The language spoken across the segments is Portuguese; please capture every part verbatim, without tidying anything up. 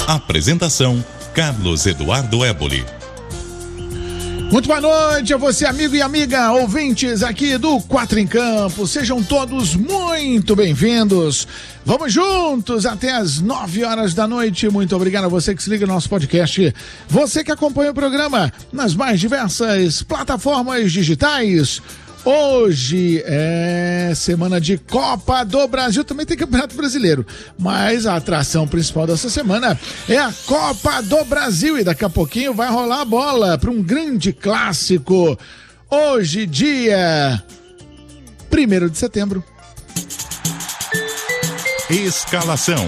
Apresentação: Carlos Eduardo Éboli. Muito boa noite a você, amigo e amiga, ouvintes aqui do Quatro em Campo. Sejam todos muito bem-vindos. Vamos juntos até as nove horas da noite. Muito obrigado a você que se liga no nosso podcast. Você que acompanha o programa nas mais diversas plataformas digitais. Hoje é semana de Copa do Brasil, também tem Campeonato Brasileiro, mas a atração principal dessa semana é a Copa do Brasil e daqui a pouquinho vai rolar a bola para um grande clássico. Hoje, dia primeiro de setembro. Escalação: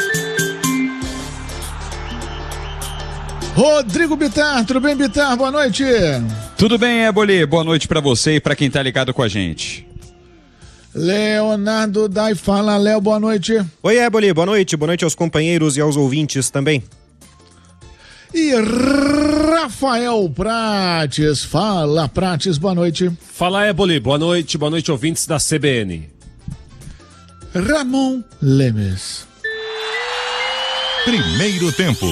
Rodrigo Bittar, tudo bem, Bittar? Boa noite. Tudo bem, Éboli? Boa noite pra você e pra quem tá ligado com a gente. Leonardo Dai, fala, Léo, boa noite. Oi, Éboli, boa noite. Boa noite aos companheiros e aos ouvintes também. E Rafael Prates, fala, Prates, boa noite. Fala, Éboli, boa noite. Boa noite, ouvintes da C B N. Ramon Lemes. Primeiro tempo.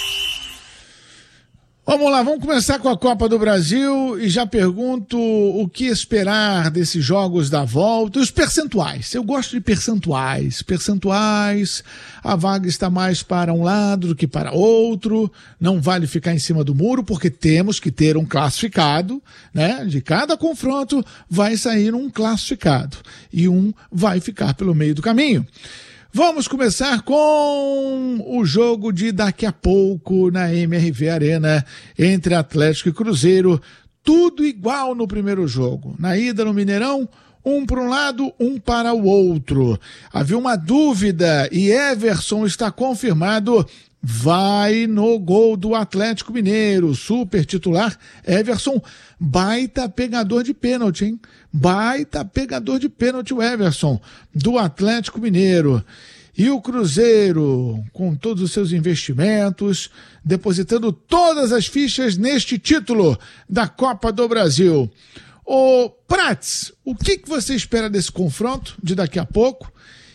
Vamos lá, vamos começar com a Copa do Brasil e já pergunto o que esperar desses jogos da volta e os percentuais. Eu gosto de percentuais. Percentuais, a vaga está mais para um lado do que para outro, não vale ficar em cima do muro porque temos que ter um classificado, né? De cada confronto vai sair um classificado e um vai ficar pelo meio do caminho. Vamos começar com o jogo de daqui a pouco na M R V Arena entre Atlético e Cruzeiro. Tudo igual no primeiro jogo. Na ida no Mineirão, um para um lado, um para o outro. Havia uma dúvida e Everson está confirmado. Vai no gol do Atlético Mineiro, super titular, Everson, baita pegador de pênalti, hein? Baita pegador de pênalti o Everson, do Atlético Mineiro. E o Cruzeiro, com todos os seus investimentos, depositando todas as fichas neste título da Copa do Brasil. Ô, Prats, o que, que você espera desse confronto de daqui a pouco?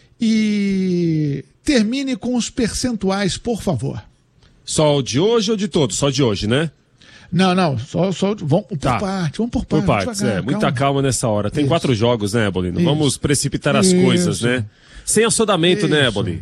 E termine com os percentuais, por favor. Só o de hoje ou de todos? Só de hoje, né? Não, não, só, só vamos por tá. parte, vamos por parte. Por partes, devagar, é, muita calma. calma nessa hora. Tem Isso. quatro jogos, né, Bolino? Isso. Vamos precipitar as Isso. coisas, né? Sem assodamento, Isso. né, Bolino?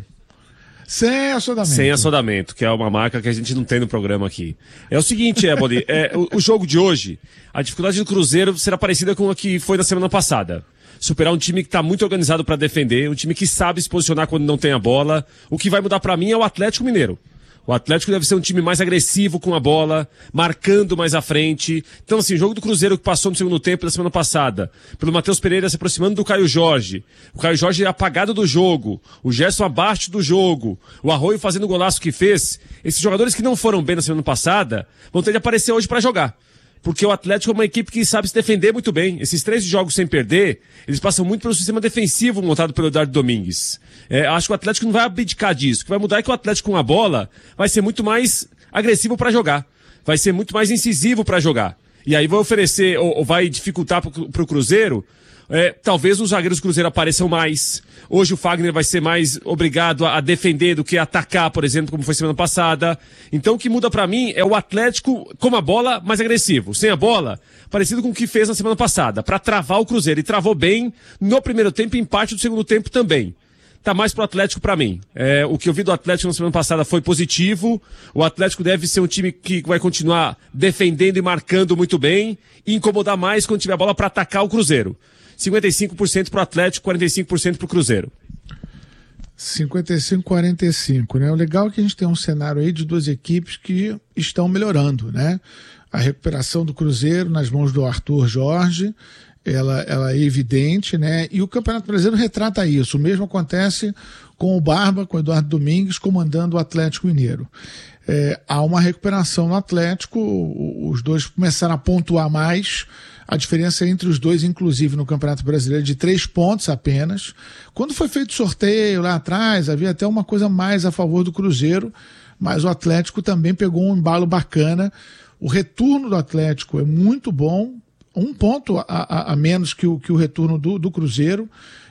Sem assodamento. Sem assodamento, que é uma marca que a gente não tem no programa aqui. É o seguinte, Éboli, é, o, o jogo de hoje, a dificuldade do Cruzeiro será parecida com a que foi na semana passada. Superar um time que está muito organizado para defender, um time que sabe se posicionar quando não tem a bola. O que vai mudar para mim é o Atlético Mineiro. O Atlético deve ser um time mais agressivo com a bola, marcando mais à frente. Então, assim, o jogo do Cruzeiro que passou no segundo tempo da semana passada, pelo Matheus Pereira se aproximando do Caio Jorge. O Caio Jorge é apagado do jogo, o Gerson abaixo do jogo, o Arroio fazendo o golaço que fez. Esses jogadores que não foram bem na semana passada vão ter de aparecer hoje para jogar. Porque o Atlético é uma equipe que sabe se defender muito bem. Esses três jogos sem perder, eles passam muito pelo sistema defensivo montado pelo Eduardo Domingues. É, acho que o Atlético não vai abdicar disso. O que vai mudar é que o Atlético com a bola vai ser muito mais agressivo para jogar. Vai ser muito mais incisivo para jogar. E aí vai oferecer, ou, ou vai dificultar para o Cruzeiro. É, talvez os zagueiros do Cruzeiro apareçam mais. Hoje o Fagner vai ser mais obrigado a, a defender do que a atacar, por exemplo, como foi semana passada. Então o que muda pra mim é o Atlético com a bola mais agressivo. Sem a bola, parecido com o que fez na semana passada, pra travar o Cruzeiro. E travou bem no primeiro tempo e em parte do segundo tempo também. Tá mais pro Atlético pra mim. É, o que eu vi do Atlético na semana passada foi positivo. O Atlético deve ser um time que vai continuar defendendo e marcando muito bem e incomodar mais quando tiver a bola pra atacar o Cruzeiro. cinquenta e cinco por cento pro Atlético, quarenta e cinco por cento pro Cruzeiro. cinquenta e cinco a quarenta e cinco, né? O legal é que a gente tem um cenário aí de duas equipes que estão melhorando, né? A recuperação do Cruzeiro nas mãos do Arthur Jorge, ela, ela é evidente, né? E o Campeonato Brasileiro retrata isso. O mesmo acontece com o Barba, com o Eduardo Domingues, comandando o Atlético Mineiro. É, há uma recuperação no Atlético, os dois começaram a pontuar mais. A diferença entre os dois, inclusive no Campeonato Brasileiro, é de três pontos apenas. Quando foi feito o sorteio lá atrás, havia até uma coisa mais a favor do Cruzeiro, mas o Atlético também pegou um embalo bacana. O retorno do Atlético é muito bom, um ponto a, a, a menos que o, que o retorno do, do Cruzeiro.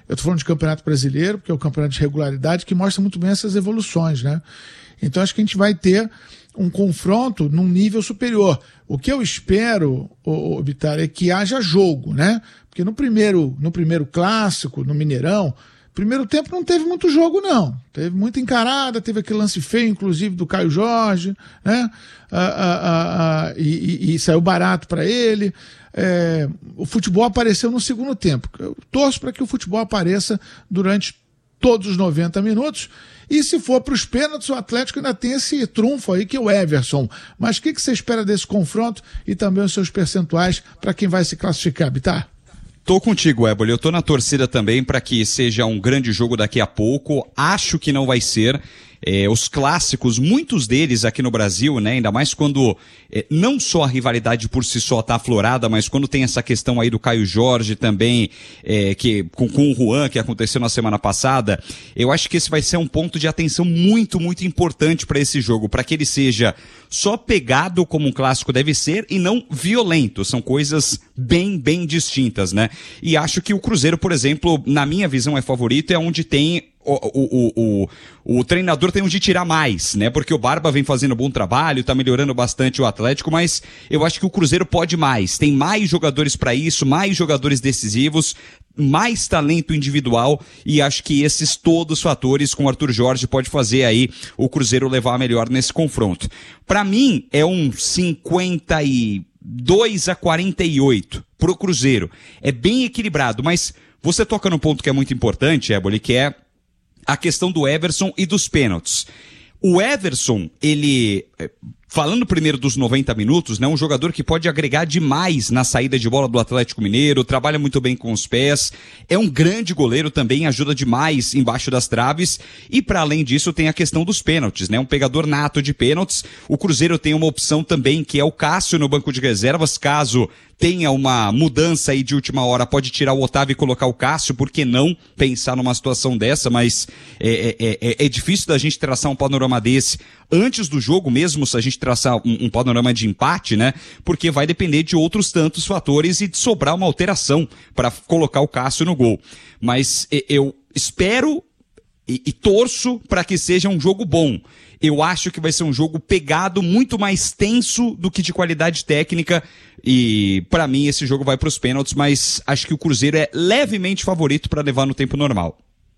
Eu estou falando de Campeonato Brasileiro, porque é o campeonato de regularidade que mostra muito bem essas evoluções, né? Então acho que a gente vai ter um confronto num nível superior. O que eu espero, ô, ô, Bittar, é que haja jogo, né? Porque no primeiro, no primeiro clássico, no Mineirão, primeiro tempo não teve muito jogo, não. Teve muita encarada, teve aquele lance feio, inclusive, do Caio Jorge, né? Ah, ah, ah, ah, e, e, e saiu barato para ele. É, o futebol apareceu no segundo tempo. Eu torço para que o futebol apareça durante todos os noventa minutos. E se for para os pênaltis, o Atlético ainda tem esse trunfo aí, que é o Everson. Mas o que, que você espera desse confronto e também os seus percentuais para quem vai se classificar, Bittar? Tô contigo, Éboli. Eu tô na torcida também para que seja um grande jogo daqui a pouco. Acho que não vai ser. É, os clássicos, muitos deles aqui no Brasil, né, ainda mais quando é, não só a rivalidade por si só tá aflorada, mas quando tem essa questão aí do Caio Jorge também, é, que, com, com o Juan, que aconteceu na semana passada, eu acho que esse vai ser um ponto de atenção muito, muito importante para esse jogo, para que ele seja só pegado como um clássico deve ser e não violento. São coisas bem, bem distintas, né? E acho que o Cruzeiro, por exemplo, na minha visão é favorito, é onde tem O, o, o, o, o treinador tem onde tirar mais, né? Porque o Barba vem fazendo um bom trabalho, tá melhorando bastante o Atlético, mas eu acho que o Cruzeiro pode mais. Tem mais jogadores para isso, mais jogadores decisivos, mais talento individual, e acho que esses todos os fatores com o Arthur Jorge pode fazer aí o Cruzeiro levar melhor nesse confronto. Para mim é um cinquenta e dois a quarenta e oito pro Cruzeiro. É bem equilibrado, mas você toca num ponto que é muito importante, Éboli, que é a questão do Everson e dos pênaltis. O Everson, ele, falando primeiro dos noventa minutos, né, um jogador que pode agregar demais na saída de bola do Atlético Mineiro, trabalha muito bem com os pés, é um grande goleiro também, ajuda demais embaixo das traves, e para além disso tem a questão dos pênaltis, né, um pegador nato de pênaltis. O Cruzeiro tem uma opção também, que é o Cássio no banco de reservas, caso tenha uma mudança aí de última hora, pode tirar o Otávio e colocar o Cássio, por que não pensar numa situação dessa, mas é, é, é, é difícil da gente traçar um panorama desse antes do jogo, mesmo se a gente traçar um, um panorama de empate, né? Porque vai depender de outros tantos fatores e de sobrar uma alteração para colocar o Cássio no gol. Mas eu espero e, e torço para que seja um jogo bom. Eu acho que vai ser um jogo pegado, muito mais tenso do que de qualidade técnica, e para mim esse jogo vai para os pênaltis, mas acho que o Cruzeiro é levemente favorito para levar no tempo normal.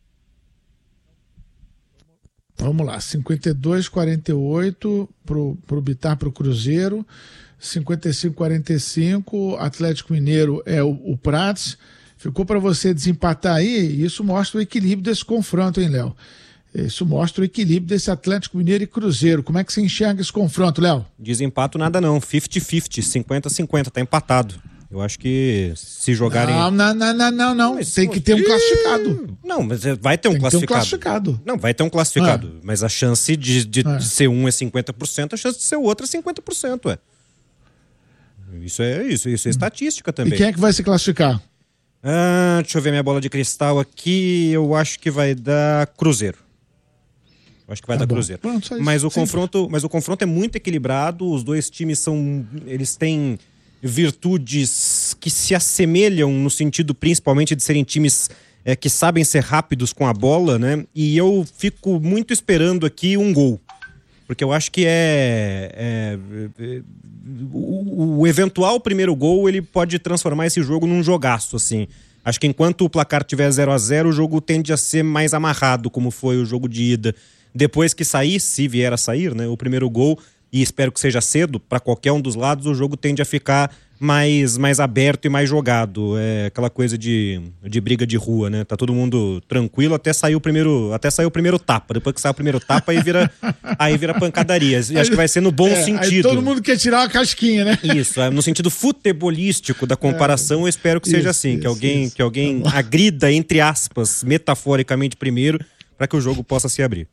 Vamos lá, cinquenta e dois a quarenta e oito pro, pro Bittar, pro Cruzeiro, cinquenta e cinco a quarenta e cinco, Atlético Mineiro é o, o Prats. Ficou para você desempatar aí, e isso mostra o equilíbrio desse confronto, hein, Léo? Isso mostra o equilíbrio desse Atlético Mineiro e Cruzeiro. Como é que você enxerga esse confronto, Léo? Desempato nada não, cinquenta cinquenta, cinquenta a cinquenta, tá empatado. Eu acho que se jogarem... Não, não, não, não, não, não. Mas, tem que ter um classificado. Não, mas vai ter um, tem classificado. ter um classificado. Não, vai ter um classificado. Ah. Mas a chance de, de, ah. de ser um é cinquenta por cento, a chance de ser o outro é cinquenta por cento, é. Isso é isso, isso é estatística também. E quem é que vai se classificar? Ah, deixa eu ver minha bola de cristal aqui. Eu acho que vai dar Cruzeiro. Eu acho que vai tá dar bom. Cruzeiro. Pronto, mas o Sim. confronto, mas o confronto é muito equilibrado. Os dois times são, eles têm virtudes que se assemelham no sentido principalmente de serem times é, que sabem ser rápidos com a bola, né? E eu fico muito esperando aqui um gol, porque eu acho que é, é, é o, o eventual primeiro gol ele pode transformar esse jogo num jogaço, assim. Acho que enquanto o placar tiver zero a zero, o jogo tende a ser mais amarrado, como foi o jogo de ida. Depois que sair, se vier a sair, né, o primeiro gol, e espero que seja cedo, para qualquer um dos lados, o jogo tende a ficar mais, mais aberto e mais jogado. É aquela coisa de, de briga de rua, né? Tá todo mundo tranquilo até sair o primeiro, até sair o primeiro tapa. Depois que sai o primeiro tapa, aí vira, aí vira pancadaria. E acho que vai ser no bom é, sentido. Aí todo mundo quer tirar uma casquinha, né? Isso, no sentido futebolístico da comparação, eu espero que isso, seja assim, isso, que alguém, isso. que alguém tá agrida, entre aspas, metaforicamente primeiro, para que o jogo possa se abrir.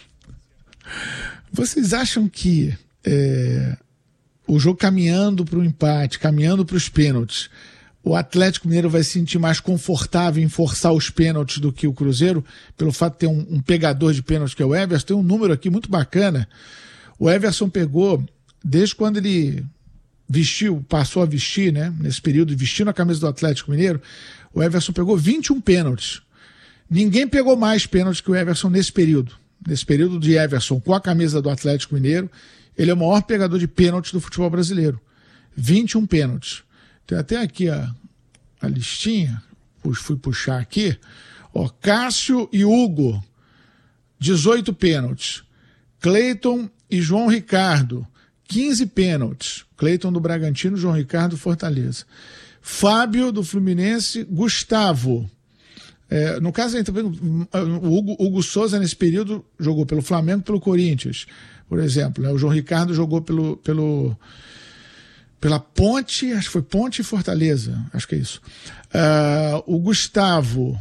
Vocês acham que é, o jogo caminhando para o empate, caminhando para os pênaltis, o Atlético Mineiro vai se sentir mais confortável em forçar os pênaltis do que o Cruzeiro, pelo fato de ter um, um pegador de pênaltis que é o Everson? Tem um número aqui muito bacana. O Everson pegou, desde quando ele vestiu, passou a vestir, né, nesse período, vestindo a camisa do Atlético Mineiro, o Everson pegou vinte e um pênaltis. Ninguém pegou mais pênalti que o Everson nesse período. Nesse período de Everson com a camisa do Atlético Mineiro, ele é o maior pegador de pênaltis do futebol brasileiro. vinte e um pênaltis. Tem até aqui a, a listinha, fui puxar aqui. Ó, Cássio e Hugo, dezoito pênaltis. Cleiton e João Ricardo, quinze pênaltis. Cleiton do Bragantino, João Ricardo do Fortaleza. Fábio do Fluminense, Gustavo. É, no caso, o Hugo, Hugo Souza, nesse período, jogou pelo Flamengo e pelo Corinthians, por exemplo. Né? O João Ricardo jogou pelo, pelo, pela Ponte, acho que foi Ponte e Fortaleza, acho que é isso. Uh, o Gustavo,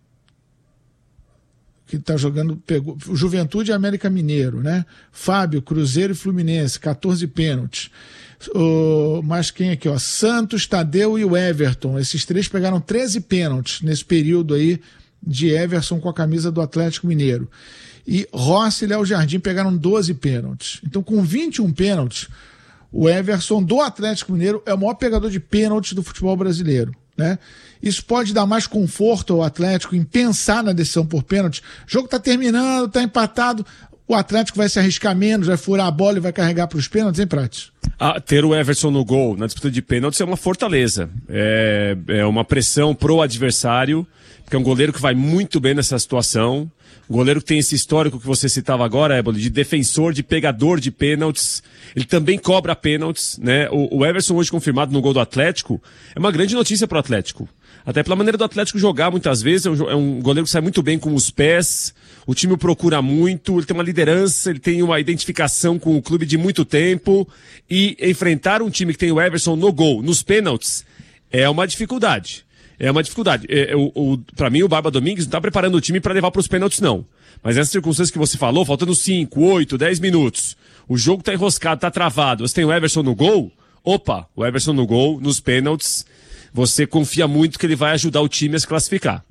que está jogando, pegou, Juventude e América Mineiro, né? Fábio, Cruzeiro e Fluminense, catorze pênaltis. Uh, mas quem aqui, ó? Santos, Tadeu e o Everton. Esses três pegaram treze pênaltis nesse período aí de Everson com a camisa do Atlético Mineiro. E Rossi e Léo Jardim pegaram doze pênaltis. Então, com vinte e um pênaltis, o Everson do Atlético Mineiro é o maior pegador de pênaltis do futebol brasileiro, né? Isso pode dar mais conforto ao Atlético em pensar na decisão por pênalti. O jogo está terminando, está empatado. O Atlético vai se arriscar menos, vai furar a bola e vai carregar para os pênaltis, hein, Prates? Ah, ter o Everson no gol na disputa de pênaltis é uma fortaleza. É, é uma pressão pro adversário, porque é um goleiro que vai muito bem nessa situação. Um goleiro que tem esse histórico que você citava agora, Éboli, de defensor, de pegador de pênaltis. Ele também cobra pênaltis, né? O, o Everson hoje confirmado no gol do Atlético é uma grande notícia pro Atlético. Até pela maneira do Atlético jogar muitas vezes, é um, é um goleiro que sai muito bem com os pés, o time o procura muito, ele tem uma liderança, ele tem uma identificação com o clube de muito tempo, e enfrentar um time que tem o Everson no gol, nos pênaltis, é uma dificuldade. É uma dificuldade. É, o, o, pra mim, o Barba Domingues não tá preparando o time para levar pros pênaltis, não. Mas nessas circunstâncias que você falou, faltando cinco, oito, dez minutos, o jogo tá enroscado, tá travado, você tem o Everson no gol, opa, o Everson no gol, nos pênaltis, você confia muito que ele vai ajudar o time a se classificar.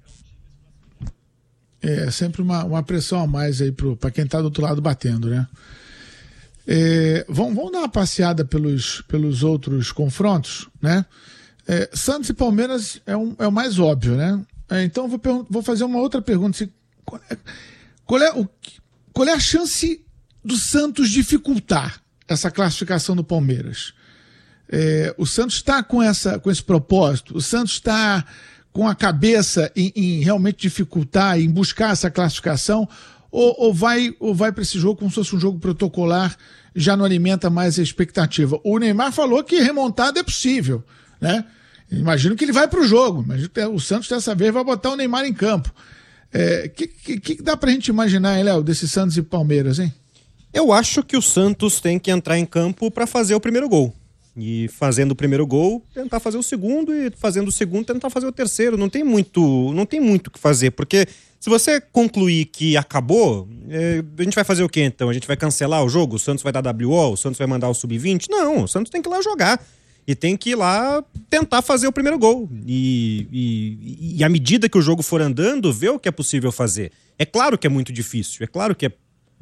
É sempre uma, uma pressão a mais aí para quem está do outro lado batendo, né? É, vamos, vamos dar uma passeada pelos, pelos outros confrontos, né? É, Santos e Palmeiras é, um, é o mais óbvio, né? É, então vou, vou fazer uma outra pergunta. Se, qual, é, qual, é o, qual é a chance do Santos dificultar essa classificação do Palmeiras? É, o Santos está com, essa, com esse propósito? O Santos está com a cabeça em, em realmente dificultar, em buscar essa classificação? Ou, ou vai, ou vai para esse jogo como se fosse um jogo protocolar, já não alimenta mais a expectativa? O Neymar falou que remontada é possível, né? Imagino que ele vai para o jogo, mas o Santos dessa vez vai botar o Neymar em campo. O é, que, que, que dá para a gente imaginar, hein, Léo, desse Santos e Palmeiras, hein? Eu acho que o Santos tem que entrar em campo para fazer o primeiro gol. E fazendo o primeiro gol, tentar fazer o segundo, e fazendo o segundo, tentar fazer o terceiro. Não tem muito, não tem muito o que fazer, porque se você concluir que acabou, é, a gente vai fazer o quê então? A gente vai cancelar o jogo? O Santos vai dar W O? O Santos vai mandar o sub vinte? Não, o Santos tem que ir lá jogar. E tem que ir lá tentar fazer o primeiro gol. E, e, e à medida que o jogo for andando, ver o que é possível fazer. É claro que é muito difícil, é claro que é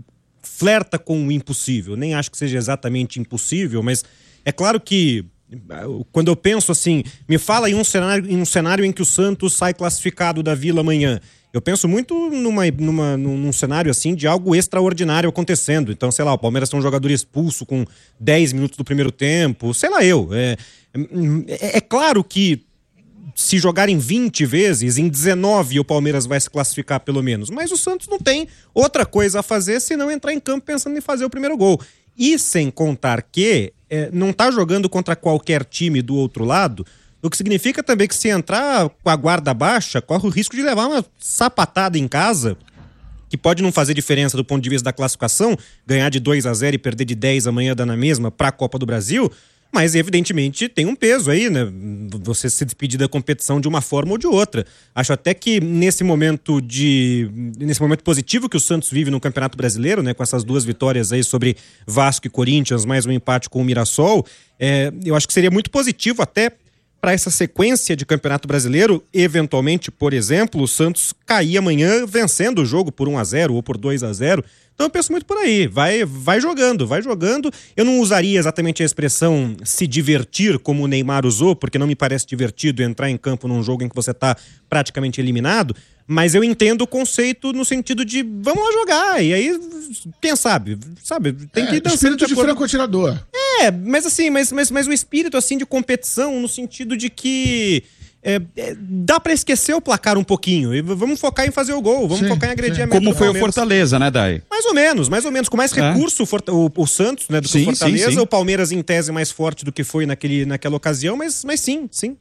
flerta com o impossível. Nem acho que seja exatamente impossível, mas é claro que quando eu penso assim, me fala em um cenário, em um cenário em que o Santos sai classificado da Vila amanhã. Eu penso muito numa, numa, num cenário assim de algo extraordinário acontecendo. Então, sei lá, o Palmeiras tem um jogador expulso com dez minutos do primeiro tempo, sei lá eu. É, é, é claro que se jogarem vinte vezes, em dezenove o Palmeiras vai se classificar pelo menos. Mas o Santos não tem outra coisa a fazer senão entrar em campo pensando em fazer o primeiro gol. E sem contar que é, não tá jogando contra qualquer time do outro lado, o que significa também que se entrar com a guarda baixa, corre o risco de levar uma sapatada em casa, que pode não fazer diferença do ponto de vista da classificação, ganhar de dois a zero e perder de dez amanhã dá na mesma para a Copa do Brasil, mas evidentemente tem um peso aí, né? Você se despedir da competição de uma forma ou de outra. Acho até que nesse momento de nesse momento positivo que o Santos vive no Campeonato Brasileiro, né, com essas duas vitórias aí sobre Vasco e Corinthians, mais um empate com o Mirassol, é, eu acho que seria muito positivo até para essa sequência de Campeonato Brasileiro, eventualmente, por exemplo, o Santos cair amanhã vencendo o jogo por um a zero ou por dois a zero. Então eu penso muito por aí, vai, vai jogando, vai jogando. Eu não usaria exatamente a expressão se divertir como o Neymar usou, porque não me parece divertido entrar em campo num jogo em que você está praticamente eliminado, mas eu entendo o conceito no sentido de vamos lá jogar, e aí, quem sabe, sabe, tem que é, ir dançando espírito de acordo... franco-atirador. É, mas assim, mas, mas, mas o espírito assim de competição no sentido de que é, é, dá pra esquecer o placar um pouquinho e vamos focar em fazer o gol, vamos Sim, focar em agredir sim. a meta. Como do foi o Palmeiras. Fortaleza, né, Dai? Mais ou menos, mais ou menos, com mais É. recurso o, Forta- o, o Santos, né, do que Sim, o Fortaleza, sim, sim. o Palmeiras em tese mais forte do que foi naquele, naquela ocasião, mas, mas sim, sim.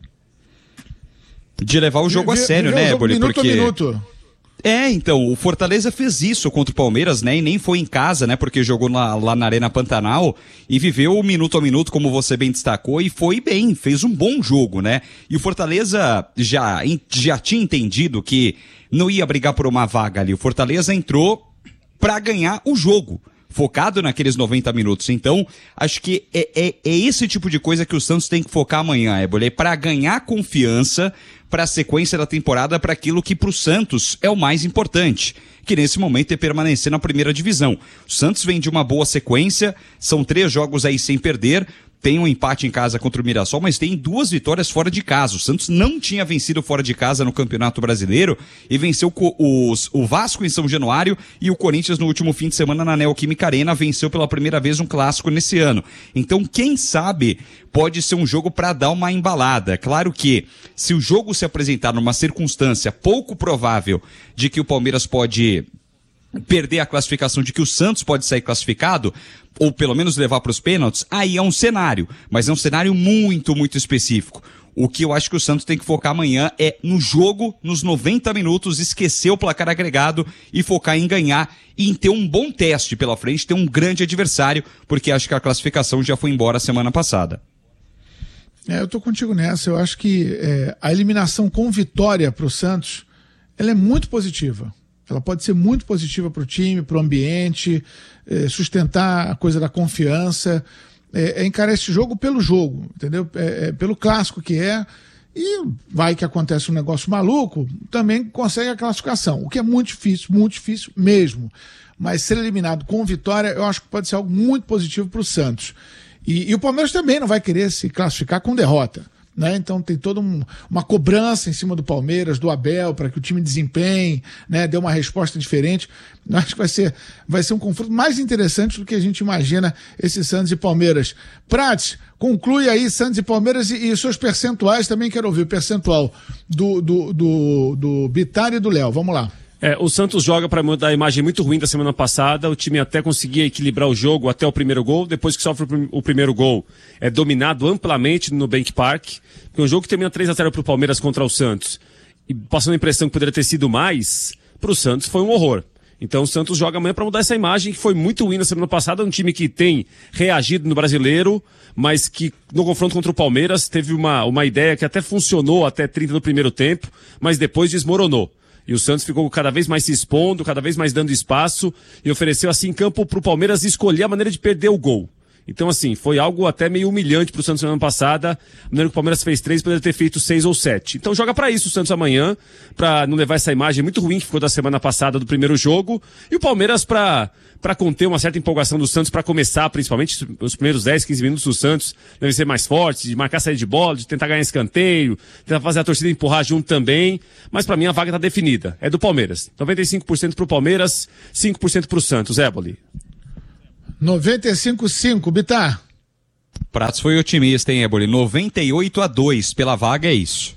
De levar o jogo Vi- a sério, viveu o né, jogo Eboli? minuto Porque... a minuto. É, então, o Fortaleza fez isso contra o Palmeiras, né, e nem foi em casa, né, porque jogou lá, lá na Arena Pantanal e viveu o minuto a minuto, como você bem destacou, e foi bem, fez um bom jogo, né, e o Fortaleza já, já tinha entendido que não ia brigar por uma vaga ali, o Fortaleza entrou pra ganhar o jogo, focado naqueles noventa minutos. Então, acho que é, é, é esse tipo de coisa que o Santos tem que focar amanhã, Eboli, para ganhar confiança para a sequência da temporada, para aquilo que para o Santos é o mais importante, que nesse momento é permanecer na primeira divisão. O Santos vem de uma boa sequência, são três jogos aí sem perder, tem um empate em casa contra o Mirassol, mas tem duas vitórias fora de casa. O Santos não tinha vencido fora de casa no Campeonato Brasileiro e venceu os, o Vasco em São Januário e o Corinthians no último fim de semana na Neoquímica Arena, venceu pela primeira vez um clássico nesse ano. Então, quem sabe, pode ser um jogo para dar uma embalada. Claro que, se o jogo se apresentar numa circunstância pouco provável de que o Palmeiras pode perder a classificação, de que o Santos pode sair classificado, ou pelo menos levar para os pênaltis, aí é um cenário, mas é um cenário muito, muito específico. O que eu acho que o Santos tem que focar amanhã é no jogo, nos noventa minutos, esquecer o placar agregado e focar em ganhar e em ter um bom teste pela frente, ter um grande adversário, porque acho que a classificação já foi embora semana passada. É, eu tô contigo nessa, eu acho que é, a eliminação com vitória para o Santos, ela é muito positiva. Ela pode ser muito positiva para o time, para o ambiente, é, sustentar a coisa da confiança, é, é encarar esse jogo pelo jogo, entendeu? É, é, pelo clássico que é, e vai que acontece um negócio maluco, também consegue a classificação, o que é muito difícil, muito difícil mesmo. Mas ser eliminado com vitória, eu acho que pode ser algo muito positivo para o Santos. E, e o Palmeiras também não vai querer se classificar com derrota. Né? Então tem toda um, uma cobrança em cima do Palmeiras, do Abel, para que o time desempenhe, né? Dê uma resposta diferente. Eu acho que vai ser, vai ser um confronto mais interessante do que a gente imagina, esse Santos e Palmeiras. Prates, conclui aí Santos e Palmeiras e, e seus percentuais, também quero ouvir o percentual do, do, do, do Bittar e do Léo. Vamos lá. É, o Santos joga para mudar a imagem muito ruim da semana passada. O time até conseguia equilibrar o jogo até o primeiro gol. Depois que sofre o, prim- o primeiro gol, é dominado amplamente no Nubank Park. Porque um jogo que termina três a zero para o Palmeiras contra o Santos, e passando a impressão que poderia ter sido mais, para o Santos foi um horror. Então o Santos joga amanhã para mudar essa imagem, que foi muito ruim na semana passada. Um time que tem reagido no Brasileiro, mas que no confronto contra o Palmeiras teve uma, uma ideia que até funcionou até trinta do primeiro tempo, mas depois desmoronou. E o Santos ficou cada vez mais se expondo, cada vez mais dando espaço, e ofereceu assim campo para o Palmeiras escolher a maneira de perder o gol. Então, assim, foi algo até meio humilhante para o Santos na semana passada. A maneira que o Palmeiras fez três, poderia ter feito seis ou sete. Então joga para isso o Santos amanhã, para não levar essa imagem muito ruim que ficou da semana passada do primeiro jogo. E o Palmeiras para para conter uma certa empolgação do Santos para começar, principalmente os primeiros dez, quinze minutos do Santos devem ser mais fortes, de marcar saída de bola, de tentar ganhar escanteio, tentar fazer a torcida empurrar junto também. Mas para mim a vaga está definida. É do Palmeiras. noventa e cinco por cento para o Palmeiras, cinco por cento para o Santos. Éboli. noventa e cinco a cinco, Bittar. Pratos foi otimista, hein, Eboli? noventa e oito a dois pela vaga, é isso.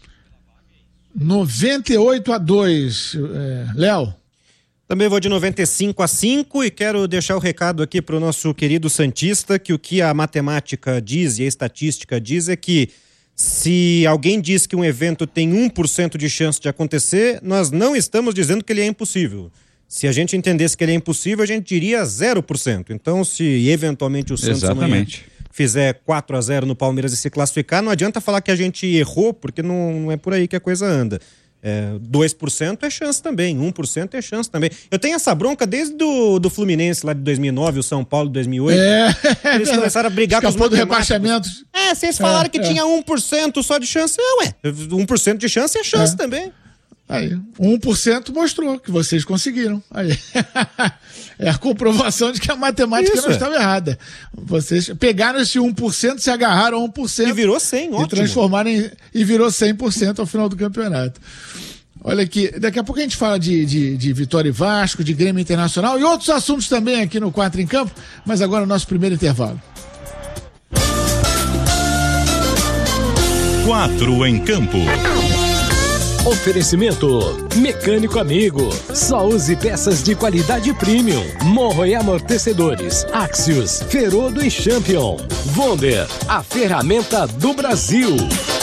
noventa e oito a dois, é, Léo. Também vou de noventa e cinco a cinco e quero deixar o recado aqui para o nosso querido Santista, que o que a matemática diz e a estatística diz é que se alguém diz que um evento tem um por cento de chance de acontecer, nós não estamos dizendo que ele é impossível. Se a gente entendesse que ele é impossível, a gente diria zero por cento. Então, se eventualmente o Santos amanhã fizer quatro a zero no Palmeiras e se classificar, não adianta falar que a gente errou, porque não, não é por aí que a coisa anda. É, dois por cento é chance também, um por cento é chance também. Eu tenho essa bronca desde do, do Fluminense lá de dois mil e nove, o São Paulo de dois mil e oito. É, eles começaram a brigar Escapou com os do matemáticos. rebaixamento. É, vocês falaram É, que é. tinha um por cento só de chance. É, ué, um por cento de chance é chance É. também. Aí, um por cento mostrou que vocês conseguiram. Aí. É a comprovação de que a matemática Isso, não é. estava errada. Vocês pegaram esse um por cento, se agarraram a um por cento. E virou cem, E ótimo. transformaram em, e virou cem por cento ao final do campeonato. Olha aqui, daqui a pouco a gente fala de, de, de Vitória e Vasco, de Grêmio Internacional e outros assuntos também aqui no Quatro em Campo, mas agora o nosso primeiro intervalo. Quatro em Campo. Oferecimento Mecânico Amigo. Só use peças de qualidade premium. Morro e amortecedores. Axios, Ferodo e Champion. Wonder, a ferramenta do Brasil.